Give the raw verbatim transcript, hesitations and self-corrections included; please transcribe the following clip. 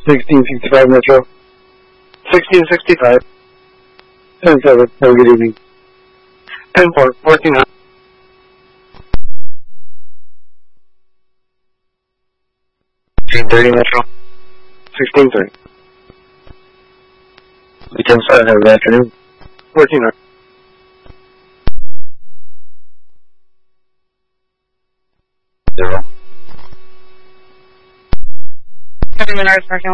sixteen sixty-five Metro. sixteen sixty-five. ten seven. Have a good evening. ten four. fourteen hundred. sixteen thirty Metro. sixteen thirty. ten seven, have a good afternoon. fourteen hundred. Zero. Heavy Menards parking lot.